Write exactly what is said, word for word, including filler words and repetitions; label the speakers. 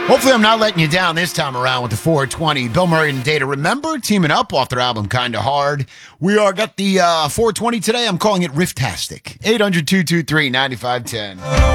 Speaker 1: Hopefully, I'm not letting you down this time around with the four twenty. Bill Murray and Data. Remember, teaming up off their album Kinda Hard. We are got the uh, four twenty today. I'm calling it Riftastic. eight hundred, two two three, nine five one zero.